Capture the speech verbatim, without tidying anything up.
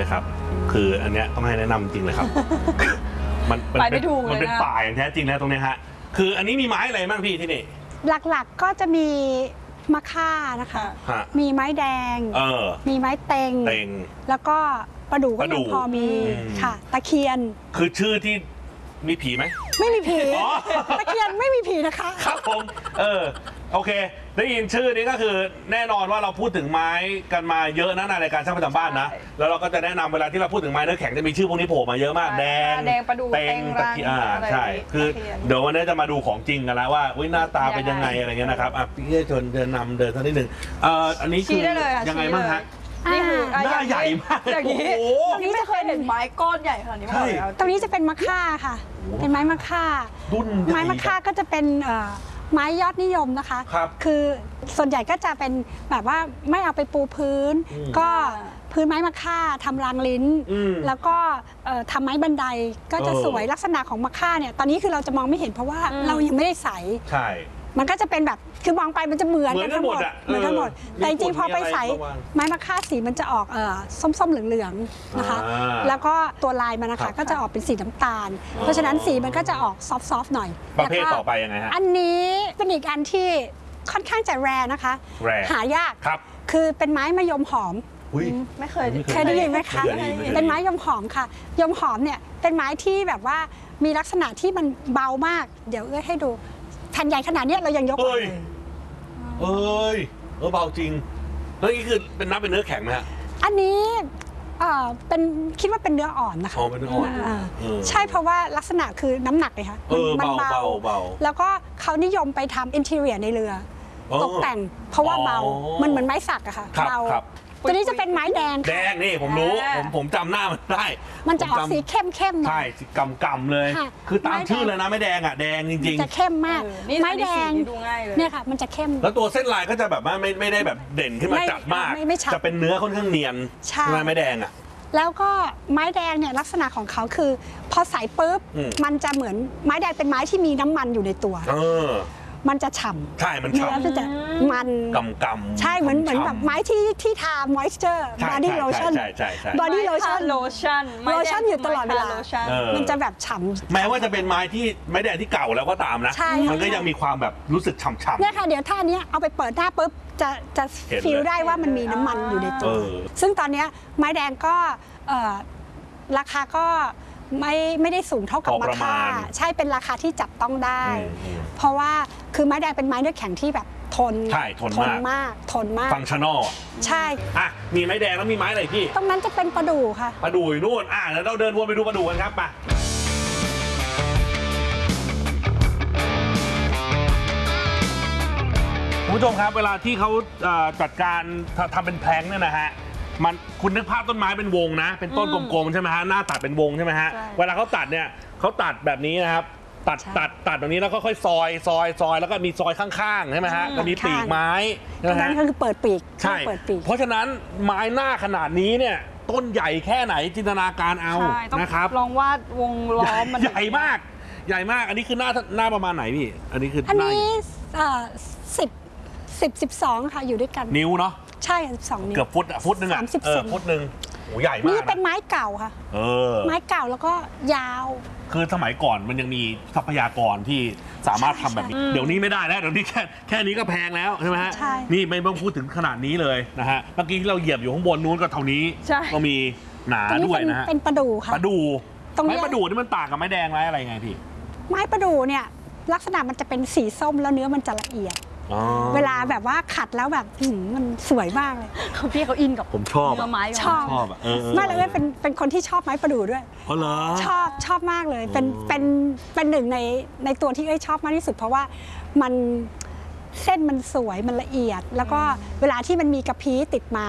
เลยครับคืออันเนี้ยต้องให้แนะนำจริงเลยครับมันเป็นมันเป็นป่าอย่างแท้จริงนะตรงนี้ฮะคืออันนี้มีไม้อะไรบ้างพี่ที่นี่หลักๆก็จะมีมะค่านะคะมีไม้แดงมีไม้เต็งแล้วก็ประดู่ก็ยังพอมีค่ะตะเคียนคือชื่อที่มีผีไหมไม่มีผีตะเคียนไม่มีผีนะคะครับผมเออโอเคได้ยินชื่อนี้ก็คือแน่นอนว่าเราพูดถึงไม้กันมาเยอะนะในรายการช่างประจำบ้านนะแล้วเราก็จะแนะนำเวลาที่เราพูดถึงไม้เนื้อแข็งจะมีชื่อพวกนี้โผล่มาเยอะมากแดงแดงประดู่เต็งตะเคียนอ่าใช่คือเดี๋ยววันนี้จะมาดูของจริงกันแล้วว่าวิหน้าตาเป็นยังไงอะไรเงี้ยนะครับอ่ะพี่เชิญเดินนำเดินสักนิดหนึ่งเอ่ออันนี้คือยังไงบ้างฮะนี่คือหน้าใหญ่มากอย่างนี้ตรงนี้ไม่เคยเห็นไม้ก้อนใหญ่ขนาดนี้มาก่อนแล้วตรงนี้จะเป็นมะค่าค่ะเป็นไม้มะค่าไม้มะค่าก็จะเป็นไม้ยอดนิยมนะคะคือส่วนใหญ่ก็จะเป็นแบบว่าไม่เอาไปปูพื้นก็พื้นไม้มะค่าทำรางลิ้นแล้วก็ทำไม้บันไดก็จะสวยลักษณะของมะค่าเนี่ยตอนนี้คือเราจะมองไม่เห็นเพราะว่าเรายังไม่ได้ใส่ใช่มันก็จะเป็นแบบคือมองไปมันจะเหมือนกันทั้งหมดเหมือนทั้งหมดแต่จริงๆพอไปใส่ไม้มะค่าสีมันจะออกส้มๆเหลืองๆนะคะแล้วก็ตัวลายมันนะคะก็จะออกเป็นสีน้ำตาลเพราะฉะนั้นสีมันก็จะออกซอฟต์ๆหน่อยประเภทต่อไปยังไงฮะอันนี้เป็นอีกอันที่ค่อนข้างจะแรร์นะคะหายากคือเป็นไม้มะยมหอมไม่เคยเคยได้ยินไหมคะเป็นไม้ยมหอมค่ะยมหอมเนี่ยเป็นไม้ที่แบบว่ามีลักษณะที่มันเบามากเดี๋ยวเอ้ยให้ดูแผ่นใหญ่ขนาดนี้เรายังยกเลยเอ้ยเออเบาจริงแล้วนี่คือเป็นนับเป็นเนื้อแข็งไหมฮะอันนี้เป็นคิดว่าเป็นเนื้ออ่อนนะคะอ๋อเป็นเนื้ออ่อนใช่เพราะว่าลักษณะคือน้ำหนักเลยค่ะมันเบาแล้วก็เขานิยมไปทำอินทีเรียในเรือตกแต่งเพราะว่าเบามันเหมือนไม้สักอะค่ะเบาตัวนี้จะเป็นไม้แดงแดงนี่ผมรู้ผมผมจำหน้ามันได้มันจะออกสีเข้มเข้มหน่อยใช่สีกำกำเลยคือตามชื่อเลยนะไม้แดงอ่ะแดงจริงๆจะเข้มมากไม้แดงเนี่ยค่ะมันจะเข้มแล้วตัวเส้นลายก็จะแบบว่าไม่ไม่ได้แบบเด่นขึ้นมาจัดมากจะเป็นเนื้อค่อนข้างเนียนใช่ไม้แดงอ่ะแล้วก็ไม้แดงเนี่ยลักษณะของเขาคือพอใส่ปุ๊บมันจะเหมือนไม้แดงเป็นไม้ที่มีน้ำมันอยู่ในตัวมันจะฉ่ำใช่มันฉ่ำจะมันกำกำใช่เหมือนเหมือนแบบไม้ที่ที่ทามอยส์เจอร์บอดี้โลชั่นใช่ใช่ใช่บอดี้โลชั่นโลชั่นโลชั่นอยู่ตลอดเวลามันจะแบบฉ่ำแม้ว่าจะเป็นไม้ที่ไม้แดงที่เก่าแล้วก็ตามนะมันก็ยังมีความแบบรู้สึกฉ่ำๆเนี่ยค่ะเดี๋ยวท่านี้เอาไปเปิดหน้าปุ๊บจะจะฟีลได้ว่ามันมีน้ำมันอยู่ในตัวซึ่งตอนนี้ไม้แดงก็ราคาก็ไม่ไม่ได้สูงเท่ากับมะค่าใช่เป็นราคาที่จับต้องได้เพราะว่าคือไม้แดงเป็นไม้เนื้อแข็งที่แบบทนใช่ทนมากทนมากฟังชั่นอลใช่อ่ะมีไม้แดงแล้วมีไม้อะไรพี่ตรงนั้นจะเป็นประดู่ค่ะประดู่นู่นอ่ะแล้วเราเดินวนไปดูประดู่กันครับไปคุณผู้ชมครับเวลาที่เขาจัดการทำเป็นแพลงเนี่ยนะฮะมันคุณนึกภาพต้นไม้เป็นวงนะเป็นต้นกลมๆใช่ไหมฮะหน้าตัดเป็นวงใช่ไหมฮะเวลาเขาตัดเนี่ยเขาตัดแบบนี้นะครับตัดตัดตัดตรงนี้แล้วก็ค่อยซอยซอยซอยแล้วก็มีซอยข้างๆใช่ไหมฮะก็มีปีกไม้นั่นก็คือเปิดปีกใช่เพราะฉะนั้นไม้หน้าขนาดนี้เนี่ยต้นใหญ่แค่ไหนจินตนาการเอานะครับลองวาดวงล้อมมันใหญ่มากใหญ่มากอันนี้คือหน้าหน้าประมาณไหนพี่อันนี้คืออันนี้สิบสิบสิบสองค่ะอยู่ด้วยกันนิ้วเนาะใช่สองนิ้วเกือบฟุตฟุตนึงอ่ะเออฟุตนึงโอ้ใหญ่มากนี่เป็นไม้เก่าค่ะเออไม้เก่าแล้วก็ยาวคือสมัยก่อนมันยังมีทรัพยากรที่สามารถทำแบบนี้เดี๋ยวนี้ไม่ได้แล้วเดี๋ยวนี้แค่แค่นี้ก็แพงแล้วใช่ไหมฮะนี่ไม่ต้องพูดถึงขนาดนี้เลยนะฮะเมื่อกี้ที่เราเหยียบอยู่ข้างบนนู้นก็เท่านี้ก็มีหนาด้วยนะฮะเป็นประดู่ค่ะประดู่ไม้ประดู่นี่มันต่างกับไม้แดงไม้อะไรไงพี่ไม้ประดู่เนี่ยลักษณะมันจะเป็นสีส้มแล้วเนื้อมันจะละเอียดเวลาแบบว่าขัดแล้วแบบมันสวยมากเลยเขาพี่เขาอินกับผมชอบไม้ชอบชอบอ่ะไม่เลยเป็นเป็นคนที่ชอบไม้ประดู่ด้วยอ๋อเหรอชอบชอบมากเลยเป็นเป็นเป็นหนึ่งในในตัวที่เอ้ยชอบมากที่สุดเพราะว่ามันเส้นมันสวยมันละเอียดแล้วก็เวลาที่มันมีกระพี้ติดมา